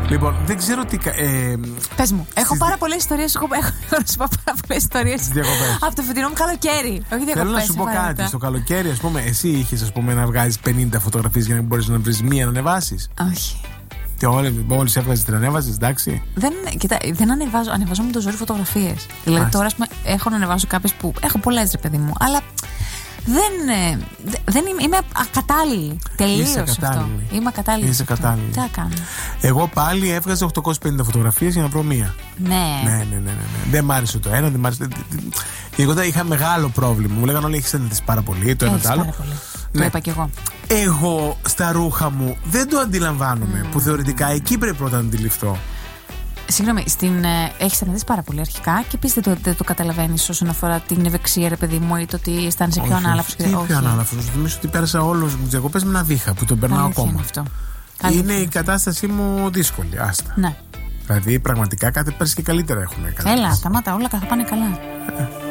Λοιπόν, δεν ξέρω τι. Πες μου, έχω πάρα πολλές ιστορίες. Έχω να σου πω πάρα πολλές ιστορίες από το φετινό μου καλοκαίρι. Όχι διακοπές. Θέλω να σου πω κάτι. Στο καλοκαίρι, ας πούμε, εσύ είχες να βγάζεις 50 φωτογραφίες για να μπορείς να βρεις μία να ανεβάσεις. Όχι. Και όλες έβγαζες, την ανέβαζες, εντάξει. Δεν ανεβάζω με το ζόρι φωτογραφίες. Δηλαδή τώρα έχω να ανεβάσω κάποιες που έχω πολλές, ρε παιδί μου, αλλά δεν είμαι ακατάλληλη. Τελείως αυτό. Είμαι ακατάλληλη. Είσαι ακατάλληλη. Τι θα κάνω. Εγώ πάλι έβγαζα 850 φωτογραφίες για να βρω μία. Ναι. Δεν μ' άρεσε το ένα, δεν μ' άρεσε. Εγώ είχα μεγάλο πρόβλημα. Μου λέγανε όλοι έχεις συναντήσει πάρα πολύ. Το ένα το άλλο. Το είπα κι εγώ. Εγώ στα ρούχα μου δεν το αντιλαμβάνομαι. Που θεωρητικά εκεί πρέπει πρώτα να αντιληφθώ. Συγγνώμη, έχεις αναδείξει πάρα πολύ αρχικά και επίσης δεν το καταλαβαίνεις όσον αφορά την ευεξία, ρε παιδί μου, ή το ότι αισθάνεσαι πιο ανάλαφρος. Τι πιο ανάλαφρος. Νομίζω ότι πέρασα όλους μου τις διακοπές με ένα βήχα που τον περνάω ακόμα. Είναι η κατάστασή μου δύσκολη. Άστα. Ναι. Δηλαδή πραγματικά κάτι πέρσι και καλύτερα έχουμε. Έλα, σταμάτα, όλα θα πάνε καλά.